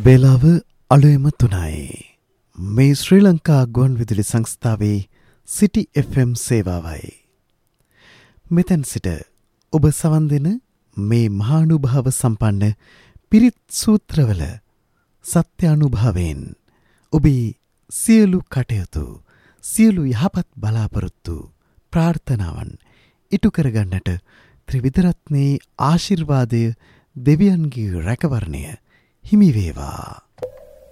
වේලාව 8:03. මේ ශ්‍රී ලංකා ගුවන්විදුලි සංස්ථාවේ සිටි FM සේවාවයි. මෙතෙන් සිට ඔබ සවන් දෙන මේ මහානුභාව සම්පන්න පිරිත් සූත්‍රවල සත්‍යානුභවයෙන් ඔබේ සියලු කටයුතු සියලු යහපත් බලාපොරොත්තු ප්‍රාර්ථනාවන් ඉටු කරගන්නට ත්‍රිවිධ රත්නයේ ආශිර්වාදය දෙවියන්ගේ රැකවරණය හිමි වේවා.